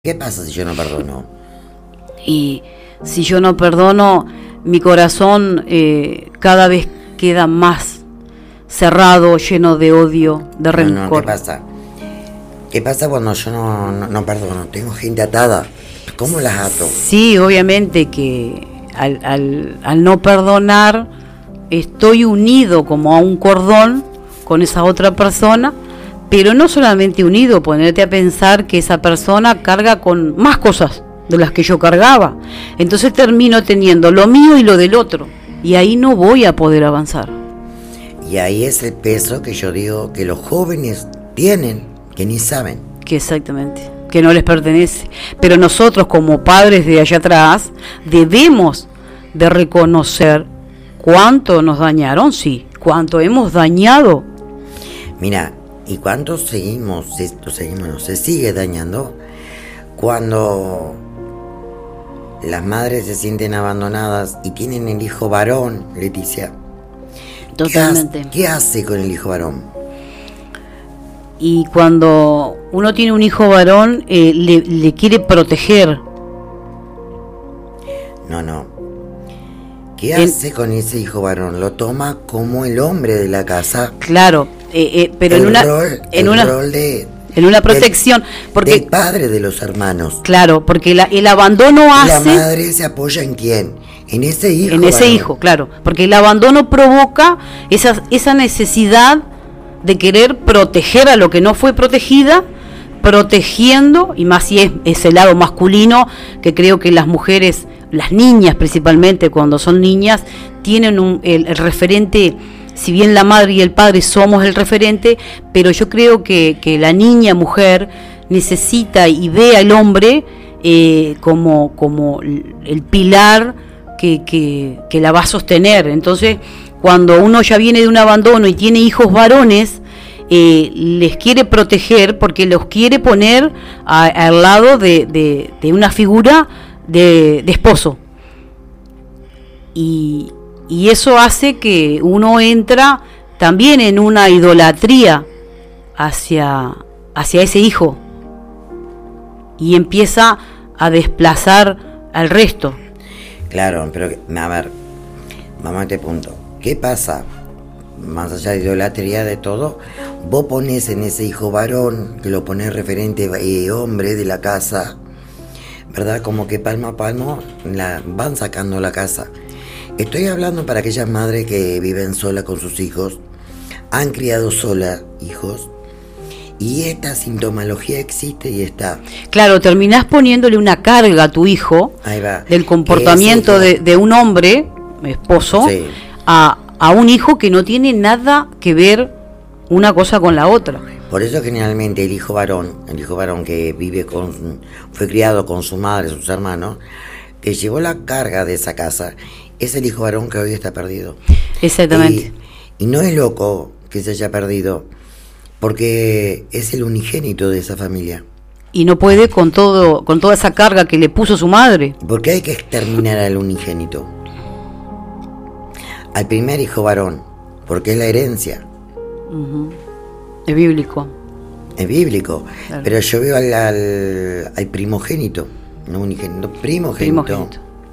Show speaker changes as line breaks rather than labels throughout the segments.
¿Qué pasa si yo no perdono?
Y si yo no perdono, mi corazón cada vez queda más cerrado, lleno de odio, de rencor.
¿Qué pasa? ¿Qué pasa cuando yo no perdono? Tengo gente atada. ¿Cómo las ato?
Sí, obviamente que al no perdonar, estoy unido como a un cordón con esa otra persona, pero no solamente unido, ponerte a pensar que esa persona carga con más cosas de las que yo cargaba. Entonces termino teniendo lo mío y lo del otro, y ahí no voy a poder avanzar.
Y ahí es el peso que yo digo que los jóvenes tienen, que ni saben.
Que exactamente, que no les pertenece. Pero nosotros como padres de allá atrás debemos de reconocer cuánto nos dañaron, sí, cuánto hemos dañado.
Mira, ¿y cuánto se sigue dañando cuando las madres se sienten abandonadas y tienen el hijo varón, Leticia?
Totalmente.
¿Qué hace con el hijo varón?
Y cuando uno tiene un hijo varón, le quiere proteger.
No. ¿Qué hace con ese hijo varón? Lo toma como el hombre de la casa.
Claro, pero en una protección, porque
del padre de los hermanos.
Claro, porque el abandono hace.
La madre se apoya en quién, en ese hijo.
En ese hijo, claro, porque el abandono provoca esa necesidad de querer proteger a lo que no fue protegida, protegiendo, y más si es el lado masculino, que creo que las mujeres, las niñas principalmente, cuando son niñas, tienen el referente. Si bien la madre y el padre somos el referente, pero yo creo que la niña mujer necesita y ve al hombre como el pilar que la va a sostener. Entonces, cuando uno ya viene de un abandono y tiene hijos varones, les quiere proteger porque los quiere poner al lado de una figura de esposo. Y eso hace que uno entra también en una idolatría hacia ese hijo y empieza a desplazar al resto.
Claro, pero a ver, vamos a este punto. ¿Qué pasa? Más allá de idolatría de todo, vos pones en ese hijo varón, que lo pones referente hombre de la casa, ¿verdad? Como que palmo a palmo van sacando la casa. Estoy hablando para aquellas madres que viven sola con sus hijos, han criado sola hijos, y esta sintomología existe y está.
Claro, terminás poniéndole una carga a tu hijo.
Ahí va.
Del comportamiento de un hombre, esposo, sí, a un hijo que no tiene nada que ver una cosa con la otra.
Por eso generalmente el hijo varón que fue criado con su madre, sus hermanos, que llevó la carga de esa casa, es el hijo varón que hoy está perdido.
Exactamente.
Y no es loco que se haya perdido, porque es el unigénito de esa familia.
Y no puede con toda esa carga que le puso su madre.
¿Por qué hay que exterminar al unigénito? Al primer hijo varón, porque es la herencia.
Uh-huh. Es bíblico.
Es bíblico. Claro. Pero yo veo al primogénito, no unigénito, primogénito.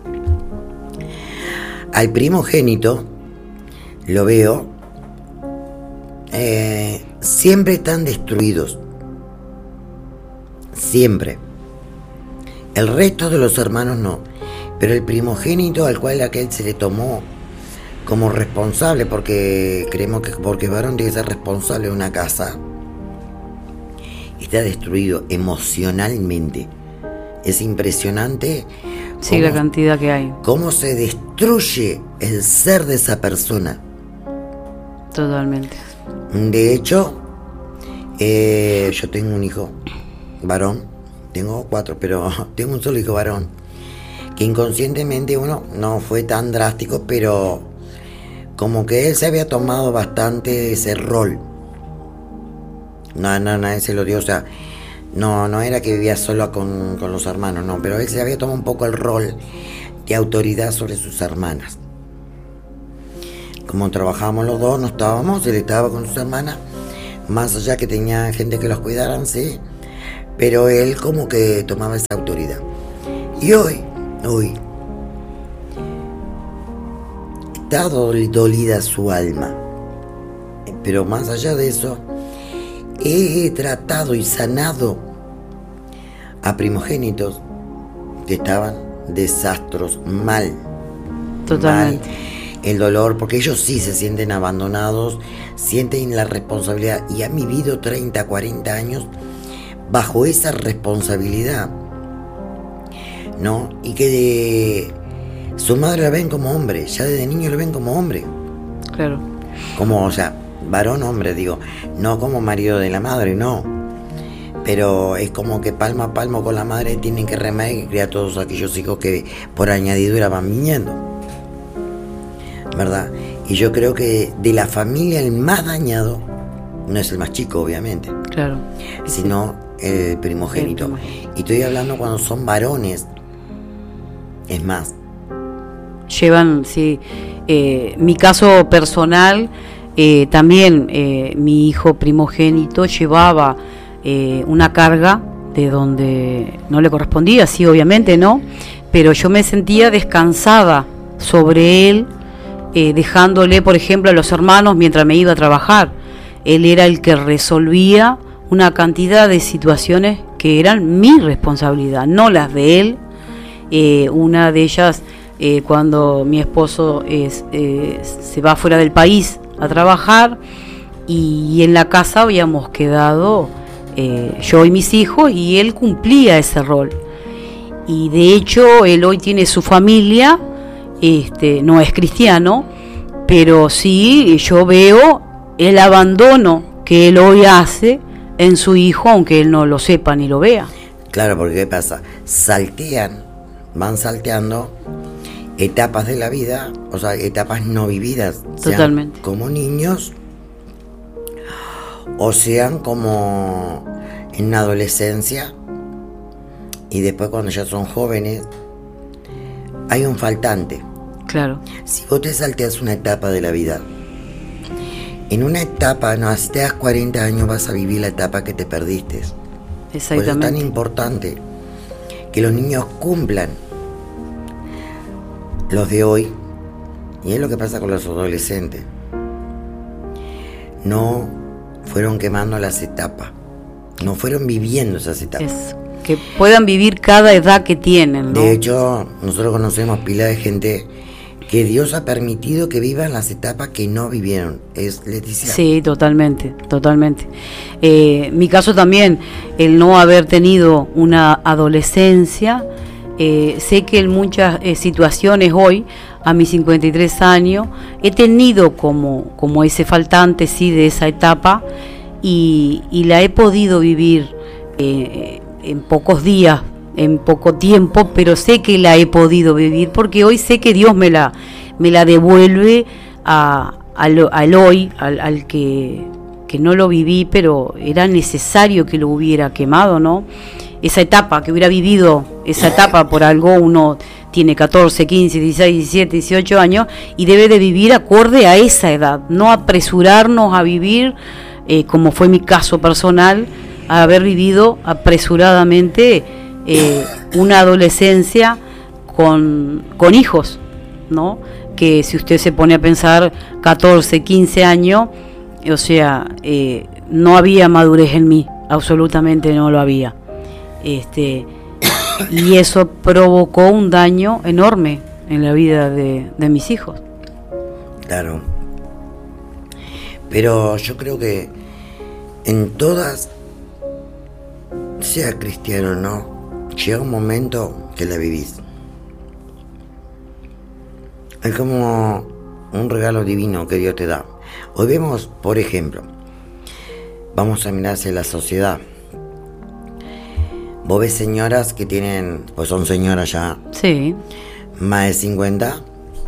Al primogénito lo veo, siempre están destruidos, siempre. El resto de los hermanos no, pero el primogénito al cual aquel se le tomó como responsable, porque creemos que porque varón tiene que ser responsable de una casa, está destruido emocionalmente. Es impresionante.
Sí, la cantidad que hay.
Cómo se destruye el ser de esa persona.
Totalmente.
De hecho, yo tengo un hijo varón, tengo 4, pero tengo un solo hijo varón, que inconscientemente uno no fue tan drástico, pero como que él se había tomado bastante ese rol. No, él se lo dio, o sea, no era que vivía solo con los hermanos, no, pero él se había tomado un poco el rol de autoridad sobre sus hermanas. Como trabajábamos los dos, no estábamos, él estaba con sus hermanas, más allá que tenía gente que los cuidaran, sí, pero él como que tomaba esa autoridad. Y hoy, está dolida su alma, pero más allá de eso, he tratado y sanado a primogénitos que estaban desastros, mal.
Totalmente.
Mal. El dolor, porque ellos sí se sienten abandonados, sienten la responsabilidad y han vivido 30, 40 años bajo esa responsabilidad, ¿no? Y que su madre la ven como hombre, ya desde niño lo ven como hombre.
Claro.
Como, o sea, varón, hombre, digo, no como marido de la madre, no. Pero es como que palmo a palmo con la madre tienen que remar y criar todos aquellos hijos que por añadidura van viniendo, ¿verdad? Y yo creo que de la familia el más dañado no es el más chico, obviamente. Claro. Sino el primogénito. Y estoy hablando cuando son varones. Es más.
Llevan, sí. Mi caso personal, también mi hijo primogénito llevaba una carga de donde no le correspondía, sí, obviamente, ¿no? Pero yo me sentía descansada sobre él, dejándole, por ejemplo, a los hermanos mientras me iba a trabajar. Él era el que resolvía una cantidad de situaciones que eran mi responsabilidad, no las de él. Una de ellas, cuando mi esposo se va fuera del país a trabajar, y en la casa habíamos quedado yo y mis hijos, y él cumplía ese rol. Y de hecho él hoy tiene su familia, no es cristiano, pero sí yo veo el abandono que él hoy hace en su hijo, aunque él no lo sepa ni lo vea.
Claro, porque ¿qué pasa? Van salteando etapas de la vida, o sea, etapas no vividas.
Totalmente.
Sean como niños, o sean como en una adolescencia, y después cuando ya son jóvenes, hay un faltante.
Claro.
Si vos te salteas una etapa de la vida, en una etapa, no, si te das 40 años vas a vivir la etapa que te perdiste.
Exactamente.
Por eso es tan importante que los niños cumplan los de hoy, y es lo que pasa con los adolescentes. No fueron quemando las etapas, no fueron viviendo esas etapas.
Que puedan vivir cada edad que tienen, ¿no?
De hecho, nosotros conocemos pila de gente que Dios ha permitido que vivan las etapas que no vivieron. ¿Es, Leticia?
Sí, totalmente. Mi caso también, el no haber tenido una adolescencia, sé que en muchas situaciones hoy, a mis 53 años, he tenido como ese faltante, sí, de esa etapa, y la he podido vivir en pocos días, en poco tiempo, pero sé que la he podido vivir porque hoy sé que Dios me la devuelve al hoy, al que no lo viví, pero era necesario que lo hubiera quemado, ¿no? Esa etapa, que hubiera vivido esa etapa, por algo uno tiene 14, 15, 16, 17, 18 años y debe de vivir acorde a esa edad, no apresurarnos a vivir, como fue mi caso personal, a haber vivido apresuradamente una adolescencia con hijos, ¿no? Que si usted se pone a pensar 14, 15 años, o sea, no había madurez en mí, absolutamente no lo había. Y eso provocó un daño enorme en la vida de mis hijos.
Claro. Pero yo creo que en todas, sea cristiano o no, llega un momento que la vivís. Es como un regalo divino que Dios te da. Hoy vemos, por ejemplo, vamos a mirar hacia la sociedad. Vos ves señoras que tienen, pues son señoras ya,
sí,
más de 50,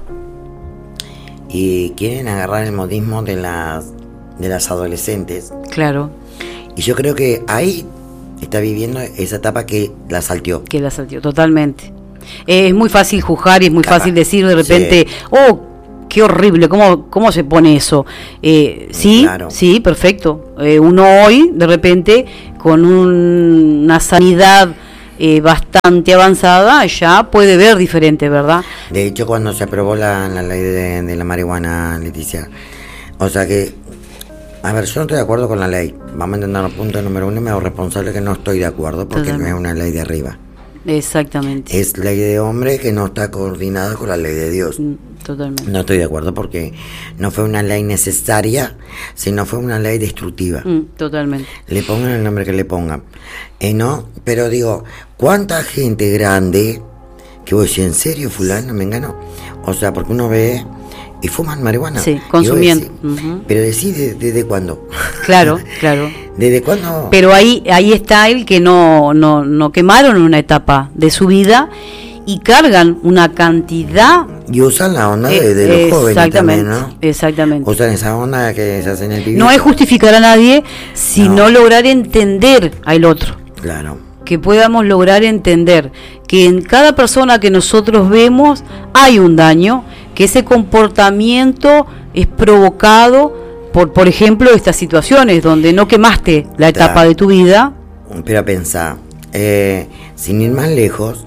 y quieren agarrar el modismo de las adolescentes.
Claro.
Y yo creo que ahí está viviendo esa etapa que la salteó.
Que la salteó, totalmente. Es muy fácil juzgar y es muy fácil decir de repente, qué horrible, ¿cómo se pone eso? Sí,
claro.
Sí, perfecto. Uno hoy, de repente, con una sanidad bastante avanzada, ya puede ver diferente, ¿verdad?
De hecho, cuando se aprobó la ley de la marihuana, Leticia, o sea que, a ver, yo no estoy de acuerdo con la ley. Vamos a entender el punto número uno y me hago responsable que no estoy de acuerdo porque no es una ley de arriba.
Exactamente.
Es ley de hombre que no está coordinada con la ley de Dios.
Totalmente.
No estoy de acuerdo porque no fue una ley necesaria, sino fue una ley destructiva.
Totalmente.
Le pongan el nombre que le pongan. ¿No? Pero digo, ¿cuánta gente grande que vos decís, en serio, fulano, mengano? O sea, porque uno ve y fuman marihuana.
Sí, consumiendo.
Pero decís, ¿desde cuándo?
Claro, claro.
¿Desde cuándo?
Pero ahí está el que no quemaron una etapa de su vida y cargan una cantidad.
Y usan la onda de los jóvenes también, ¿no?
Exactamente.
Usan esa onda que se hace en el pibito.
No es justificar a nadie, sino lograr entender al otro.
Claro.
Que podamos lograr entender que en cada persona que nosotros vemos hay un daño, que ese comportamiento es provocado por ejemplo, estas situaciones donde no quemaste la etapa de tu vida.
Pero pensá, sin ir más lejos,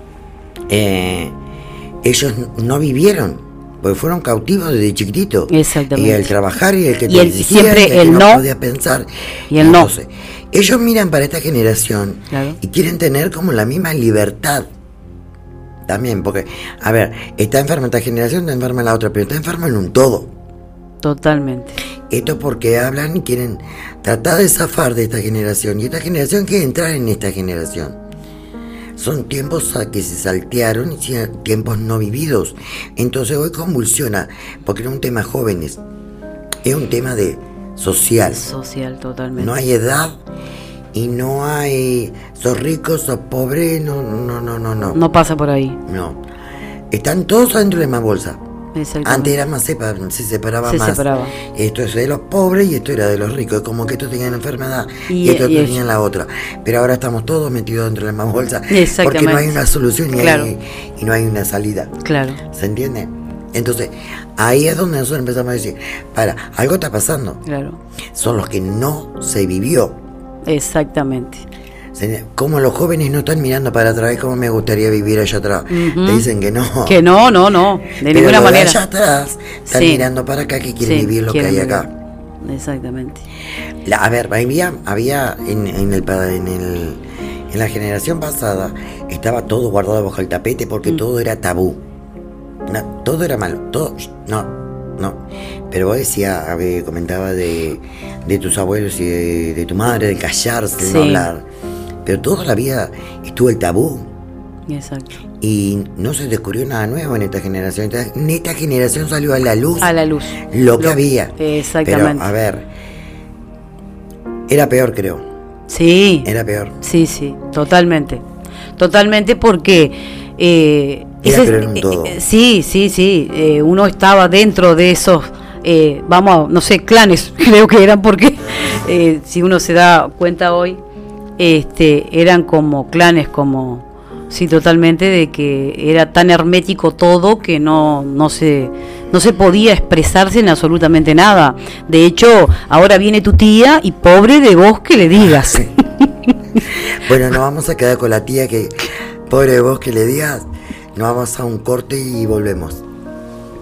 ellos no vivieron, porque fueron cautivos desde chiquitito.
Exactamente.
Y el trabajar y el que
y el,
decía,
siempre el no
podía pensar.
Y el
entonces, ellos miran para esta generación,
claro,
y quieren tener como la misma libertad. También, porque, a ver, está enferma esta generación, está enferma la otra, pero está enferma en un todo.
Totalmente.
Esto porque hablan y quieren tratar de zafar de esta generación, y esta generación quiere entrar en esta generación. Son tiempos que se saltearon y tiempos no vividos. Entonces hoy convulsiona, porque no es un tema jóvenes, es un tema de social.
Social, totalmente.
No hay edad y no hay sos rico, sos pobre, no.
No pasa por ahí.
No. Están todos adentro de la misma bolsa. Antes era más se separaba más. Esto es de los pobres y esto era de los ricos. Es como que estos tenían enfermedad y estos tenían la otra. Pero ahora estamos todos metidos dentro de la misma bolsa. Porque no hay una solución y no hay una salida.
Claro.
¿Se entiende? Entonces, ahí es donde nosotros empezamos a decir, algo está pasando.
Claro.
Son los que no se vivió.
Exactamente.
Como los jóvenes no están mirando para atrás, como me gustaría vivir allá atrás. Te dicen que no.
Que no, de ninguna manera.
Allá atrás están mirando para acá, que quieren vivir lo que hay acá.
Exactamente.
A ver, había en la generación pasada, estaba todo guardado bajo el tapete porque todo era tabú. Todo era malo. Todo, no. Pero vos comentaba de tus abuelos y de tu madre, de callarse, de no hablar. Pero toda la vida estuvo el tabú.
Exacto.
Y no se descubrió nada nuevo en esta generación. En esta generación salió a la luz. Lo que había.
Exactamente.
Pero, a ver, era peor, creo.
Sí.
Era peor.
Sí, totalmente. Totalmente porque...
era peor en un todo.
Sí. Uno estaba dentro de esos... no sé, clanes, creo que eran porque... si uno se da cuenta hoy... eran como clanes, sí, totalmente, de que era tan hermético todo que no se podía expresarse en absolutamente nada. De hecho, ahora viene tu tía y pobre de vos que le digas.
Bueno, nos vamos a quedar con la tía que pobre de vos que le digas. Nos vamos a un corte y volvemos.